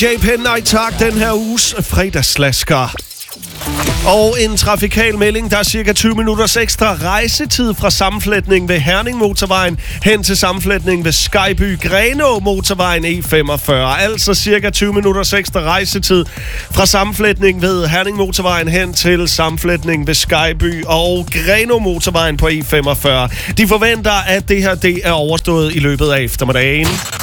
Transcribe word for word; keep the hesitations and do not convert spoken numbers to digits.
J P Nej Tak, den her uges fredagsslasker. Og en trafikal melding, der er cirka tyve minutters ekstra rejsetid fra sammenflætning ved Herning Motorvejen hen til sammenflætning ved Skejby Grenå Motorvejen E femogfyrre. Altså cirka tyve minutters ekstra rejsetid fra sammenflætning ved Herning Motorvejen hen til sammenflætning ved Skejby og Grenå Motorvejen på E femogfyrre. De forventer, at det her det er overstået i løbet af eftermiddagen.